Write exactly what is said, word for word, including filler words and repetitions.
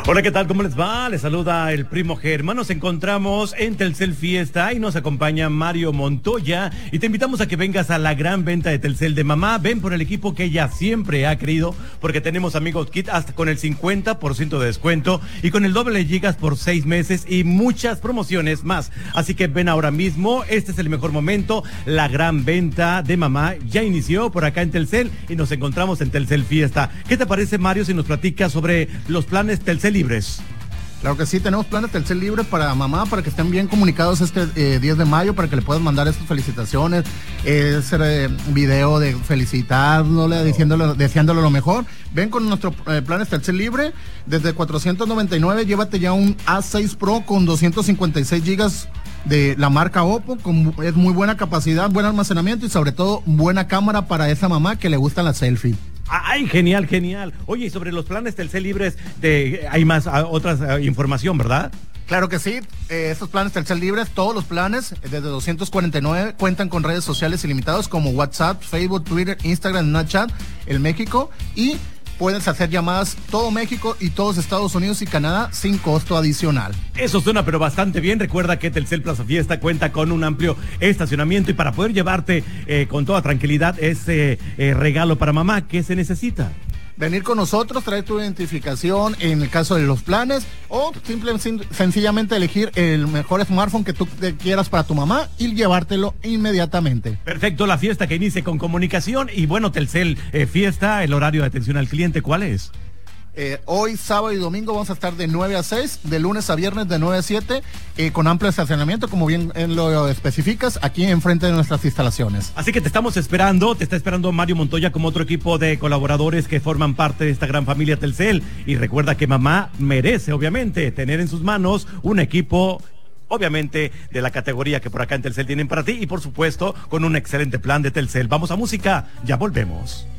Hola, ¿qué tal? ¿Cómo les va? Les saluda el primo Germán. Nos encontramos en Telcel Fiesta y nos acompaña Mario Montoya. Y te invitamos a que vengas a la gran venta de Telcel de mamá. Ven por el equipo que ella siempre ha querido, porque tenemos Amigos Kit hasta con el cincuenta por ciento de descuento y con el doble de gigas por seis meses y muchas promociones más. Así que ven ahora mismo. Este es el mejor momento. La gran venta de mamá ya inició por acá en Telcel y nos encontramos en Telcel Fiesta. ¿Qué te parece, Mario, si nos platicas sobre los planes Telcel libres? Claro que sí, tenemos planes Telcel libre para mamá, para que estén bien comunicados este eh, diez de mayo, para que le puedas mandar estas felicitaciones, ese eh, video de felicitándole, oh. diciéndole, deseándole lo mejor. Ven con nuestros eh, planes Telcel libre, desde cuatrocientos noventa y nueve, llévate ya un A seis Pro con doscientos cincuenta y seis gigas de la marca Oppo, con es muy buena capacidad, buen almacenamiento y sobre todo buena cámara para esa mamá que le gustan las selfies. Ay, genial, genial. Oye, y sobre los planes Telcel libres, de, hay más a, otras a, información, ¿verdad? Claro que sí, eh, estos planes Telcel libres, todos los planes desde doscientos cuarenta y nueve cuentan con redes sociales ilimitadas como WhatsApp, Facebook, Twitter, Instagram, Snapchat, el México, y puedes hacer llamadas todo México y todos Estados Unidos y Canadá sin costo adicional. Eso suena pero bastante bien. Recuerda que Telcel Plaza Fiesta cuenta con un amplio estacionamiento y para poder llevarte eh, con toda tranquilidad ese eh, regalo para mamá, ¿qué se necesita? Venir con nosotros, traer tu identificación en el caso de los planes o simplemente sencillamente elegir el mejor smartphone que tú quieras para tu mamá y llevártelo inmediatamente. Perfecto, la fiesta que inicie con comunicación y bueno, Telcel eh, Fiesta, el horario de atención al cliente, ¿cuál es? Eh, hoy, sábado y domingo vamos a estar de nueve a seis, de lunes a viernes de nueve a siete, eh, con amplio estacionamiento, como bien eh, lo especificas, aquí enfrente de nuestras instalaciones. Así que te estamos esperando, te está esperando Mario Montoya como otro equipo de colaboradores que forman parte de esta gran familia Telcel. Y recuerda que mamá merece, obviamente, tener en sus manos un equipo, obviamente, de la categoría que por acá en Telcel tienen para ti y, por supuesto, con un excelente plan de Telcel. Vamos a música, ya volvemos.